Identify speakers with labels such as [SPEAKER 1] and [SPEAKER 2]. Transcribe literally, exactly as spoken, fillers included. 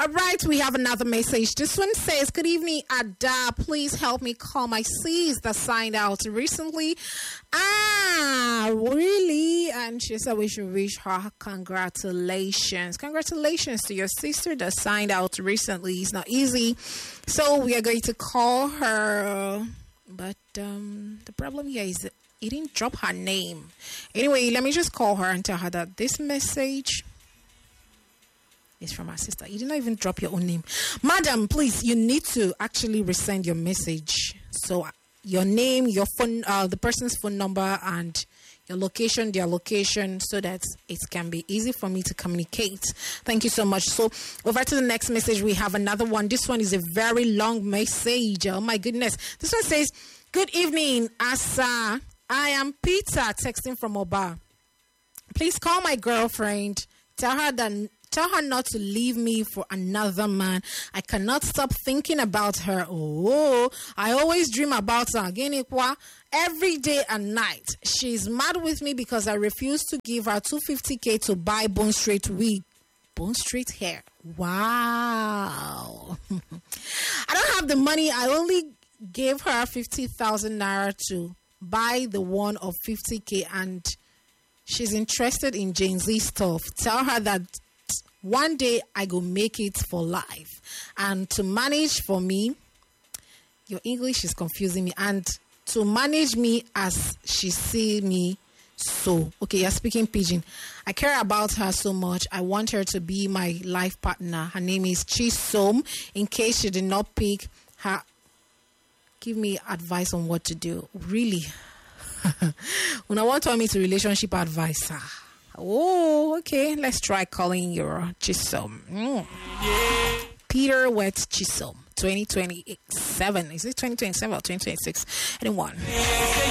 [SPEAKER 1] All right, we have another message. This one says, good evening, Ada. Please help me call my sis that signed out recently. Ah, really? And she said we should wish her congratulations. Congratulations to your sister that signed out recently. It's not easy. So we are going to call her. But um, the problem here is that he didn't drop her name. Anyway, let me just call her and tell her that this message is from her sister. You did not even drop your own name. Madam, please, you need to actually resend your message. So your name, your phone, uh, the person's phone number, and your location, their location, so that it can be easy for me to communicate. Thank you so much. So over to the next message. We have another one. This one is a very long message. Oh my goodness. This one says, good evening, Asa. I am Peter, texting from Oba. Please call my girlfriend. Tell her that tell her not to leave me for another man. I cannot stop thinking about her. Oh, I always dream about her. Every day and night. She's mad with me because I refuse to give her two hundred fifty thousand to buy Bone Straight wig. Bone Straight hair. Wow. I don't have the money. I only gave her fifty thousand naira to buy the one of fifty thousand, and she's interested in Gen Z stuff. Tell her that one day I go make it for life. And to manage for me, your English is confusing me, and to manage me as she see me. So, okay, you're speaking pidgin. I care about her so much. I want her to be my life partner. Her name is Chisom. In case she did not pick her, give me advice on what to do. Really? When I want to me to relationship advisor. Oh, okay. Let's try calling your Chisom. Mm. Yeah. Peter Wet Chisom. twenty twenty-seven. Is it twenty twenty-seven or twenty twenty-six? Anyone?